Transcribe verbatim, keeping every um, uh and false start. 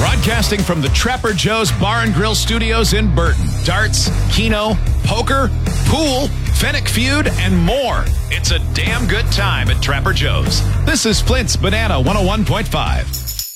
Broadcasting from the Trapper Joe's Bar and Grill Studios in Burton. Darts, Keno, poker, pool, Fennec Feud, and more. It's a damn good time at Trapper Joe's. This is Flint's Banana one oh one point five.